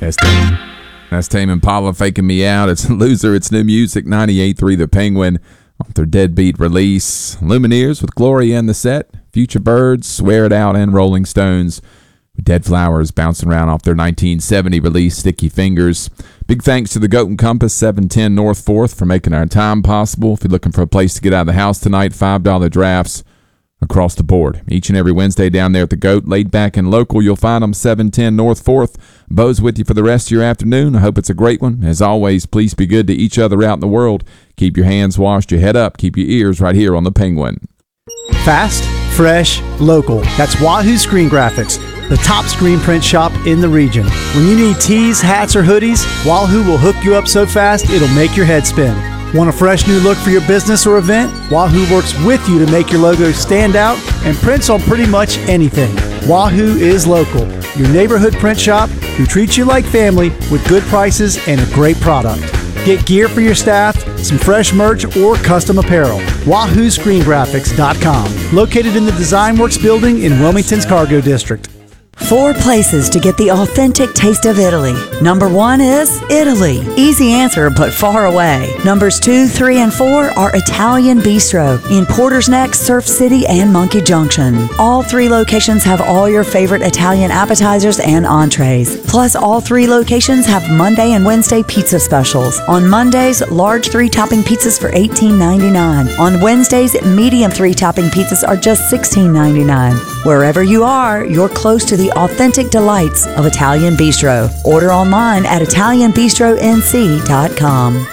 That's Tame Impala, Faking Me Out. It's Loser. It's new music, 98.3 The Penguin, off their Deadbeat release. Lumineers with Gloria and the Set. Future Birds, Swear It Out, and Rolling Stones with Dead Flowers bouncing around off their 1970 release, Sticky Fingers. Big thanks to the Goat and Compass, 710 North 4th, for making our time possible. If you're looking for a place to get out of the house tonight, $5 drafts across the board. Each and every Wednesday down there at the Goat, laid back and local. You'll find them 710 North 4th. Bo's with you for the rest of your afternoon. I hope it's a great one. As always, please be good to each other out in the world. Keep your hands washed, your head up, keep your ears right here on the Penguin. Fast, fresh, local. That's Wahoo Screen Graphics, the top screen print shop in the region. When you need tees, hats, or hoodies, Wahoo will hook you up so fast it'll make your head spin. Want a fresh new look for your business or event? Wahoo works with you to make your logo stand out and prints on pretty much anything. Wahoo is local, your neighborhood print shop who treats you like family with good prices and a great product. Get gear for your staff, some fresh merch, or custom apparel. WahooScreenGraphics.com. Located in the Design Works building in Wilmington's Cargo District. 4 places to get the authentic taste of Italy. Number 1 is Italy. Easy answer, but far away. Numbers 2, 3, and 4 are Italian Bistro in Porter's Neck, Surf City, and Monkey Junction. All 3 locations have all your favorite Italian appetizers and entrees. Plus, all 3 locations have Monday and Wednesday pizza specials. On Mondays, large 3-topping pizzas for $18.99. On Wednesdays, medium 3-topping pizzas are just $16.99. Wherever you are, you're close to the authentic delights of Italian Bistro. Order online at ItalianBistroNC.com.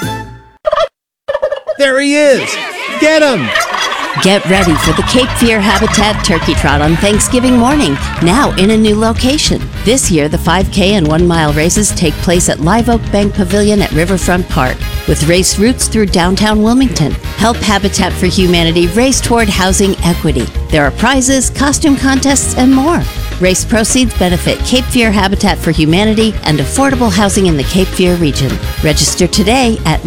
There he is! Get him! Get ready for the Cape Fear Habitat Turkey Trot on Thanksgiving morning, now in a new location. This year, the 5K and 1 mile races take place at Live Oak Bank Pavilion at Riverfront Park, with race routes through downtown Wilmington. Help Habitat for Humanity race toward housing equity. There are prizes, costume contests, and more. Race proceeds benefit Cape Fear Habitat for Humanity and affordable housing in the Cape Fear region. Register today at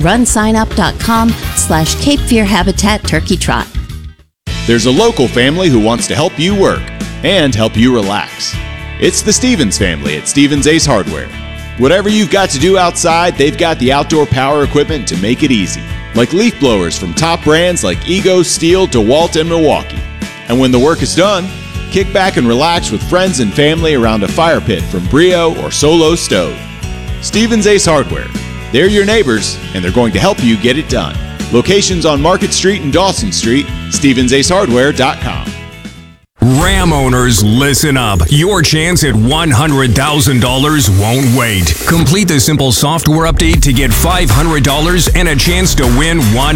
runsignup.com/Cape Fear Habitat Turkey Trot. There's a local family who wants to help you work and help you relax. It's the Stevens family at Stevens Ace Hardware. Whatever you've got to do outside, they've got the outdoor power equipment to make it easy. Like leaf blowers from top brands like Ego, Steel, DeWalt, and Milwaukee. And when the work is done, kick back and relax with friends and family around a fire pit from Brio or Solo Stove. Stevens Ace Hardware. They're your neighbors, and they're going to help you get it done. Locations on Market Street and Dawson Street, StevensAceHardware.com. Ram owners, listen up. Your chance at $100,000 won't wait. Complete the simple software update to get $500 and a chance to win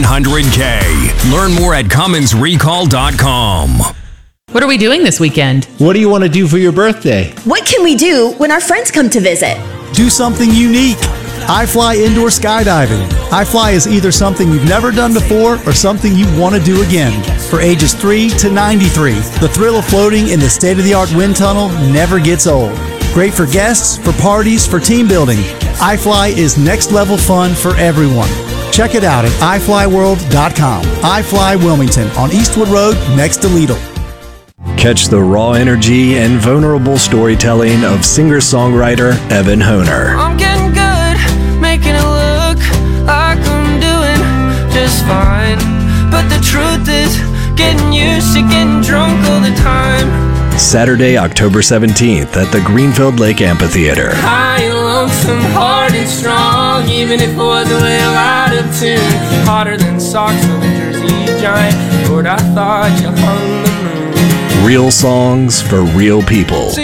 $100K. Learn more at CummonsRecall.com. What are we doing this weekend? What do you want to do for your birthday? What can we do when our friends come to visit? Do something unique. iFly Indoor Skydiving. iFly is either something you've never done before or something you want to do again. For ages 3 to 93, the thrill of floating in the state-of-the-art wind tunnel never gets old. Great for guests, for parties, for team building. iFly is next-level fun for everyone. Check it out at iFlyWorld.com. iFly Wilmington on Eastwood Road next to Lidl. Catch the raw energy and vulnerable storytelling of singer-songwriter Evan Honer. I'm getting good, making it look like I'm doing just fine. But the truth is, getting used to getting drunk all the time. Saturday, October 17th at the Greenfield Lake Amphitheater. I love some hard and strong, even if it was a little out of tune. Hotter than socks on a Jersey Giant. Lord, I thought you hung the moon. Real songs for real people.